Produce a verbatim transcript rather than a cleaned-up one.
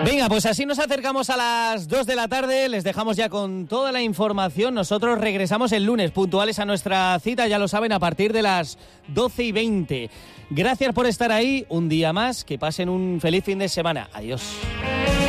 Venga, pues así nos acercamos a las dos de la tarde, les dejamos ya con toda la información. Nosotros regresamos el lunes, puntuales a nuestra cita, ya lo saben, a partir de las doce y veinte. Gracias por estar ahí, un día más, que pasen un feliz fin de semana. Adiós.